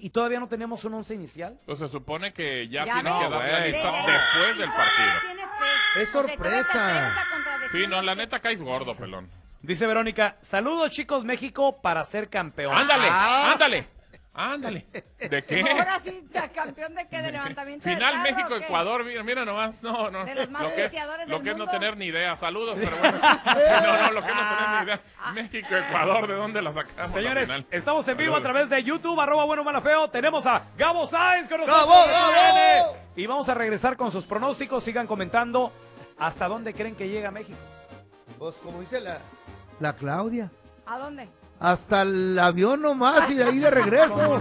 y todavía no tenemos un once inicial. Pues se supone que ya Ya tienen ves, que dar la güey. lista después del partido. Tienes fe. Es sorpresa. Sí, no, la neta caes gordo, pelón. Dice Verónica, saludos chicos México para ser campeón. Ándale, Ah. ándale, ándale. ¿De qué? Ahora sí, campeón de qué, de levantamiento de Final carro, ¿o qué? México-Ecuador, mira nomás, no. De los más Lo que deseadores lo del que es no mundo. tener ni idea, saludos, pero bueno. Sí, no, lo que es no tener ni idea. México-Ecuador, ¿de dónde la sacamos? Señores, la final? estamos en vivo a Saludos. través de YouTube, @bueno-mala-feo. Tenemos a Gabo Sáenz con nosotros. ¡Gabo, que Gabo! viene. Y vamos a regresar con sus pronósticos. Sigan comentando hasta dónde creen que llega México. Pues como dice la Claudia, ¿A dónde? hasta el avión nomás y de ahí de regreso.